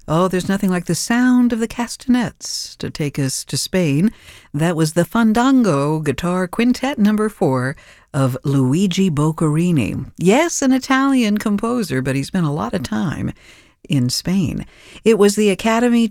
Oh, there's nothing like the sound of the castanets to take us to Spain. That was the Fandango Guitar Quintet No. 4 of Luigi Boccherini. Yes, an Italian composer, but he spent a lot of time in Spain. It was the Academy